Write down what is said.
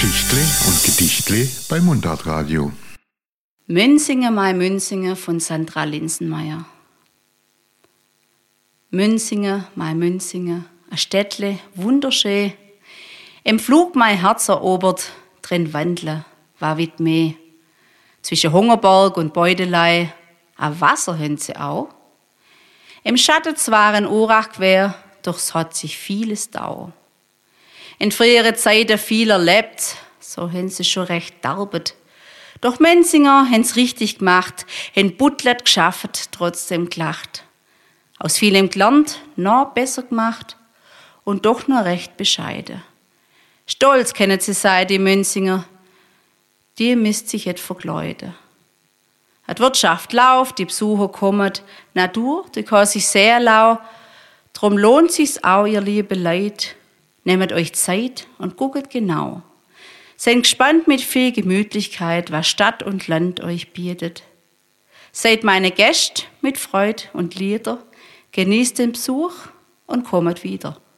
Geschichtle und Gedichtle bei Mundartradio. Münsinge, mein Münsinge von Sandra Linsenmeier. Münsinge, mein Münsinge, ein Städtle, wunderschön. Im Flug mein Herz erobert, drin wandle, war wit meh. Zwischen Hungerberg und Beutelei, a Wasser hin sie auch. Im Schatten zwar ein Urach quer, doch es hat sich vieles dau. In frühere Zeiten viel erlebt, so haben sie schon recht darbet. Doch Menzinger haben's richtig gemacht, haben Buttlet geschafft, trotzdem gelacht. Aus vielem gelernt, noch besser gemacht und doch nur recht bescheiden. Stolz kennen sie sein, die Münzinger, die misst sich et verkleiden. Die Wirtschaft läuft, die Besucher kommen, Natur, die kann sich sehr lau, drum lohnt sich's auch, ihr liebe Leid, nehmt euch Zeit und guckt genau. Seid gespannt mit viel Gemütlichkeit, was Stadt und Land euch bietet. Seid meine Gäste mit Freud und Lieder, genießt den Besuch und kommt wieder.